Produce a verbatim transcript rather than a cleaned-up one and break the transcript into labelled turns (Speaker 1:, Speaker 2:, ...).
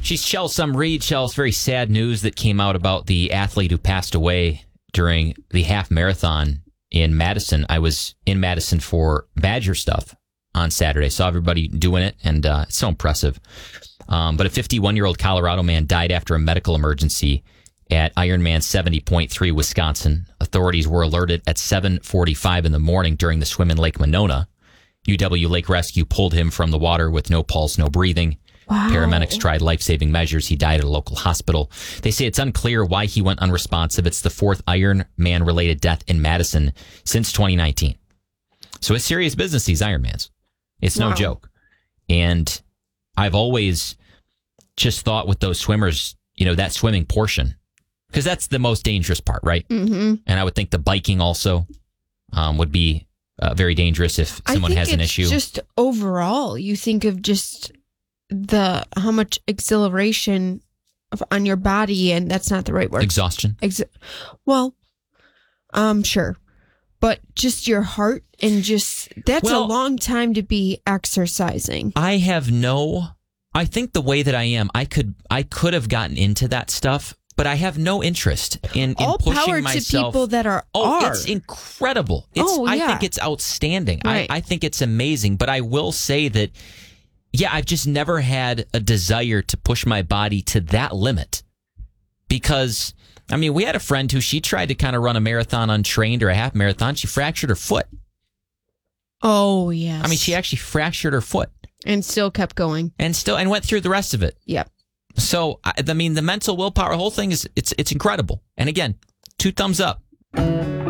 Speaker 1: She's Chell Some Reed. Chell's very sad news that came out about the athlete who passed away during the half marathon in Madison. I was in Madison for Badger stuff on Saturday. Saw everybody doing it, and uh, it's so impressive. Um, but a fifty-one-year-old Colorado man died after a medical emergency at Ironman seventy point three, Wisconsin. Authorities were alerted at seven forty-five in the morning during the swim in Lake Monona. U W Lake Rescue pulled him from the water with no pulse, no breathing. Wow. Paramedics tried life-saving measures. He died at a local hospital. They say it's unclear why he went unresponsive. It's the fourth Ironman-related death in Madison since twenty nineteen. So it's serious business, these Ironmans. It's no wow. joke. And I've always just thought with those swimmers, you know, that swimming portion, because that's the most dangerous part, right? Mm-hmm. And I would think the biking also um, would be uh, very dangerous if someone has an issue.
Speaker 2: Just overall, you think of just the how much exhilaration of, on your body, and that's not the right word.
Speaker 1: Exhaustion.
Speaker 2: Ex- well, um, sure, but just your heart and just that's well, a long time to be exercising.
Speaker 1: I have no. I think the way that I am, I could I could have gotten into that stuff, but I have no interest in, in
Speaker 2: All
Speaker 1: pushing
Speaker 2: power
Speaker 1: myself.
Speaker 2: To people that are.
Speaker 1: Oh,
Speaker 2: are.
Speaker 1: It's incredible. It's,
Speaker 2: oh, yeah.
Speaker 1: I think it's outstanding.
Speaker 2: Right.
Speaker 1: I, I think it's amazing. But I will say that, yeah, I've just never had a desire to push my body to that limit. Because, I mean, we had a friend who she tried to kind of run a marathon untrained or a half marathon. She fractured her foot.
Speaker 2: Oh, yes.
Speaker 1: I mean, she actually fractured her foot.
Speaker 2: And still kept going.
Speaker 1: And still, and went through the rest of it.
Speaker 2: Yep.
Speaker 1: So, I, I mean, the mental willpower, the whole thing is, it's it's incredible. And again, two thumbs up.